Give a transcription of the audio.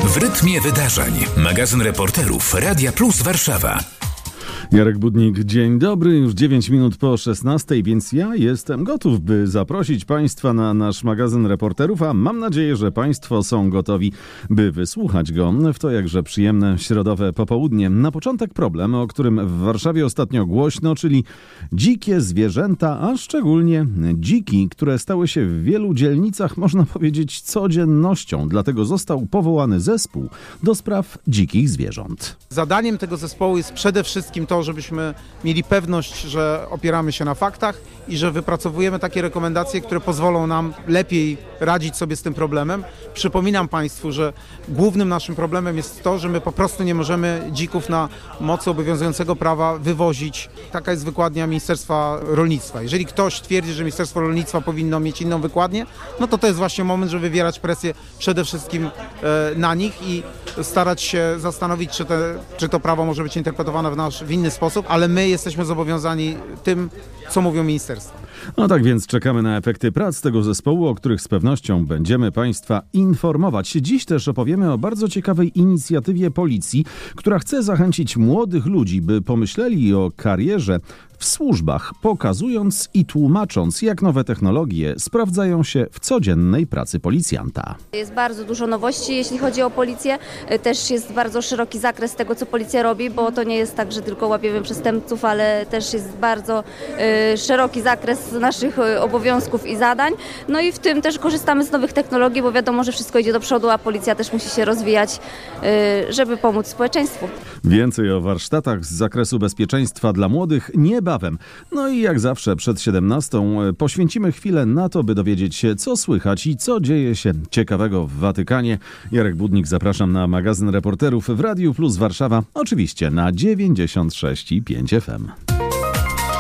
W rytmie wydarzeń. Magazyn reporterów Radia Plus Warszawa. Jarek Budnik, dzień dobry, już 9 minut po 16, więc ja jestem gotów, by zaprosić Państwa na nasz magazyn reporterów, a mam nadzieję, że Państwo są gotowi, by wysłuchać go w to jakże przyjemne środowe popołudnie. Na początek problem, o którym w Warszawie ostatnio głośno, czyli dzikie zwierzęta, a szczególnie dziki, które stały się w wielu dzielnicach, można powiedzieć, codziennością. Dlatego został powołany zespół do spraw dzikich zwierząt. Zadaniem tego zespołu jest przede wszystkim to, żebyśmy mieli pewność, że opieramy się na faktach i że wypracowujemy takie rekomendacje, które pozwolą nam lepiej radzić sobie z tym problemem. Przypominam Państwu, że głównym naszym problemem jest to, że my po prostu nie możemy dzików na mocy obowiązującego prawa wywozić. Taka jest wykładnia Ministerstwa Rolnictwa. Jeżeli ktoś twierdzi, że Ministerstwo Rolnictwa powinno mieć inną wykładnię, no to jest właśnie moment, żeby wywierać presję przede wszystkim na nich i starać się zastanowić, czy to prawo może być interpretowane w inny sposób, ale my jesteśmy zobowiązani tym, co mówią ministerstwa. No tak więc czekamy na efekty prac tego zespołu, o których z pewnością będziemy Państwa informować. Dziś też opowiemy o bardzo ciekawej inicjatywie policji, która chce zachęcić młodych ludzi, by pomyśleli o karierze w służbach, pokazując i tłumacząc, jak nowe technologie sprawdzają się w codziennej pracy policjanta. Jest bardzo dużo nowości, jeśli chodzi o policję. Też jest bardzo szeroki zakres tego, co policja robi, bo to nie jest tak, że tylko łapiemy przestępców, ale też jest bardzo szeroki zakres naszych obowiązków i zadań. No i w tym też korzystamy z nowych technologii, bo wiadomo, że wszystko idzie do przodu, a policja też musi się rozwijać, żeby pomóc społeczeństwu. Więcej o warsztatach z zakresu bezpieczeństwa dla młodych niebawem. No i jak zawsze przed 17 poświęcimy chwilę na to, by dowiedzieć się, co słychać i co dzieje się ciekawego w Watykanie. Jarek Budnik, zapraszam na magazyn reporterów w Radiu Plus Warszawa, oczywiście na 96,5 FM.